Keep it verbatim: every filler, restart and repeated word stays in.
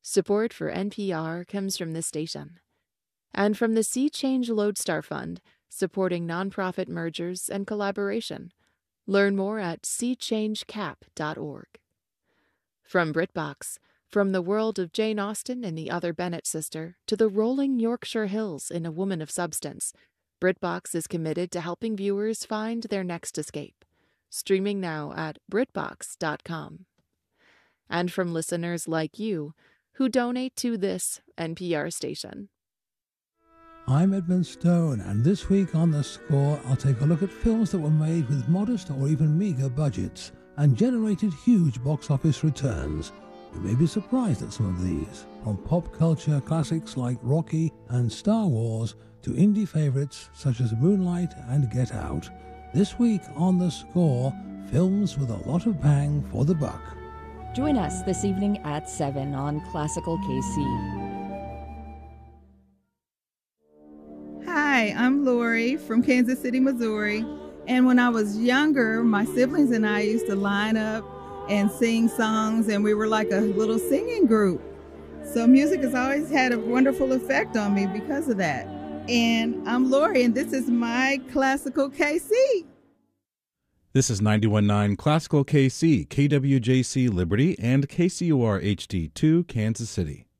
Support for N P R comes from this station. And from the Sea Change Lodestar Fund, supporting nonprofit mergers and collaboration. Learn more at sea change cap dot org. From BritBox, from the world of Jane Austen and the Other Bennet sister to the rolling Yorkshire hills in A Woman of Substance, BritBox is committed to helping viewers find their next escape. Streaming now at britbox dot com. And from listeners like you who donate to this N P R station. I'm Edmund Stone, and this week on The Score, I'll take a look at films that were made with modest or even meagre budgets and generated huge box office returns. You may be surprised at some of these, from pop culture classics like Rocky and Star Wars to indie favourites such as Moonlight and Get Out. This week on The Score, films with a lot of bang for the buck. Join us this evening at seven on Classical K C. Hi, I'm Lori from Kansas City, Missouri. And when I was younger, my siblings and I used to line up and sing songs, and we were like a little singing group. So music has always had a wonderful effect on me because of that. And I'm Lori, and this is my Classical K C. This is ninety-one point nine Classical K C, K W J C Liberty, and K C U R H D two Kansas City.